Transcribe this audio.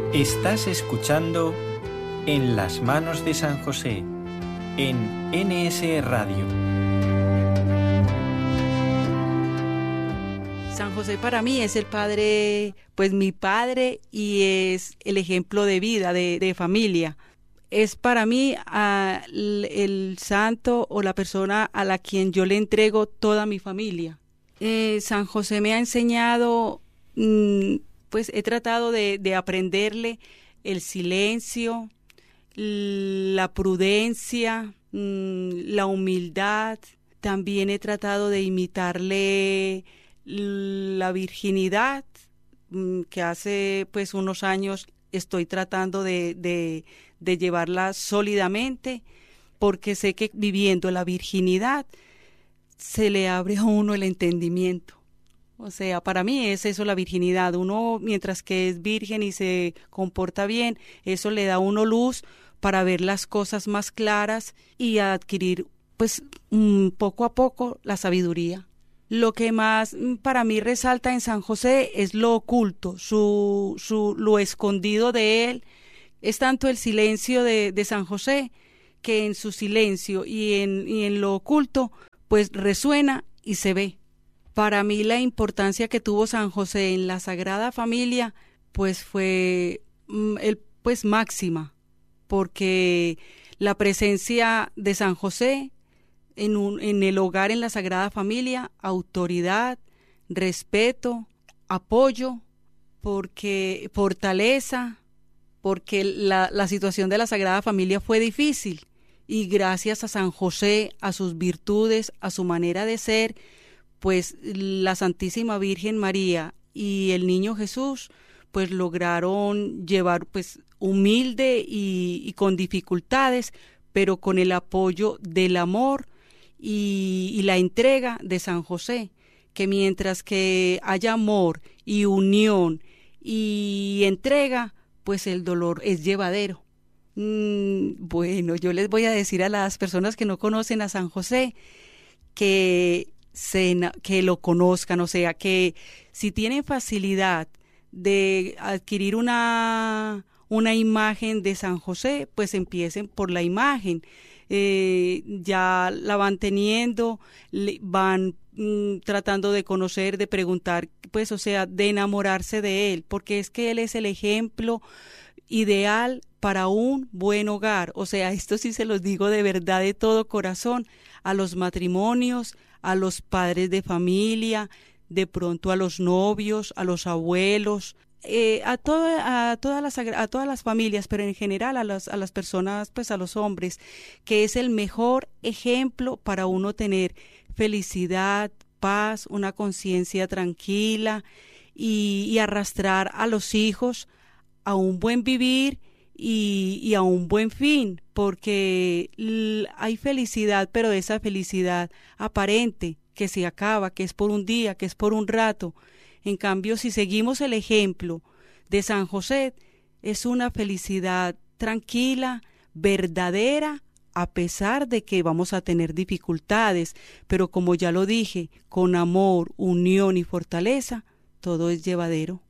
Estás escuchando En las manos de San José, en NS Radio. San José para mí es el padre, pues mi padre, y es el ejemplo de vida, de familia. Es para mí el santo o la persona a la quien yo le entrego toda mi familia. San José me ha enseñado, pues he tratado de aprenderle el silencio, la prudencia, la humildad. También he tratado de imitarle la virginidad, que hace pues unos años estoy tratando de llevarla sólidamente, porque sé que viviendo la virginidad se le abre a uno el entendimiento. O sea, para mí es eso la virginidad. Uno, mientras que es virgen y se comporta bien, eso le da a uno luz para ver las cosas más claras y adquirir, pues, poco a poco la sabiduría. Lo que más para mí resalta en San José es lo oculto, lo escondido de él. Es tanto el silencio de San José, que en su silencio y en lo oculto, pues resuena y se ve. Para mí la importancia que tuvo San José en la Sagrada Familia, pues fue pues máxima, porque la presencia de San José en el hogar, en la Sagrada Familia, autoridad, respeto, apoyo, porque fortaleza, porque la situación de la Sagrada Familia fue difícil y gracias a San José, a sus virtudes, a su manera de ser, pues la Santísima Virgen María y el Niño Jesús pues lograron llevar pues humilde y con dificultades, pero con el apoyo del amor y la entrega de San José, que mientras que haya amor y unión y entrega, pues el dolor es llevadero. Bueno, yo les voy a decir a las personas que no conocen a San José que lo conozcan, o sea, que si tienen facilidad de adquirir una imagen de San José, pues empiecen por la imagen. Ya la van teniendo, van tratando de conocer, de preguntar, pues o sea, de enamorarse de él, porque es que él es el ejemplo ideal para un buen hogar. O sea, esto sí se los digo de verdad, de todo corazón, a los matrimonios, a los padres de familia, de pronto a los novios, a los abuelos, a todas las familias, pero en general a las personas, pues a los hombres, que es el mejor ejemplo para uno tener felicidad, paz, una conciencia tranquila y arrastrar a los hijos a un buen vivir y a un buen fin, porque hay felicidad, pero esa felicidad aparente que se acaba, que es por un día, que es por un rato. En cambio, si seguimos el ejemplo de San José, es una felicidad tranquila, verdadera, a pesar de que vamos a tener dificultades, pero como ya lo dije, con amor, unión y fortaleza, todo es llevadero.